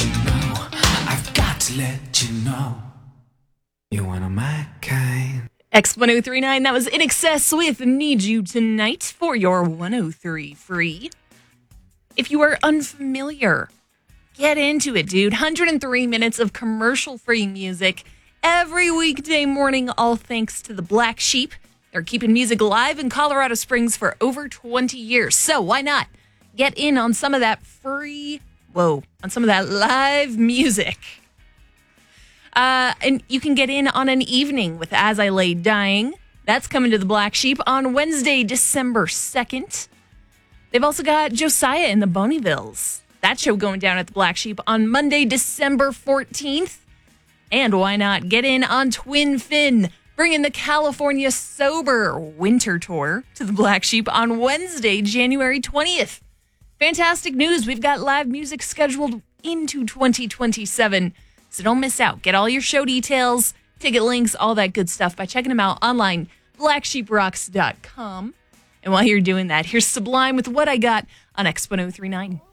you know, I've got to let you know, you're one of my kind. X1039, that was In Excess with Need You Tonight for your 103 free. If you are unfamiliar, get into it, dude. 103 minutes of commercial-free music every weekday morning, all thanks to the Black Sheep. They're keeping music alive in Colorado Springs for over 20 years. So why not get in on some of that on some of that live music? And you can get in on an evening with As I Lay Dying. That's coming to the Black Sheep on Wednesday, December 2nd. They've also got Josiah and the Bonneyvilles. That show going down at the Black Sheep on Monday, December 14th. And why not get in on Twin Fin, bringing the California Sober Winter Tour to the Black Sheep on Wednesday, January 20th. Fantastic news. We've got live music scheduled into 2027. So don't miss out. Get all your show details, ticket links, all that good stuff by checking them out online, blacksheeprocks.com. And while you're doing that, here's Sublime with What I Got on X1039.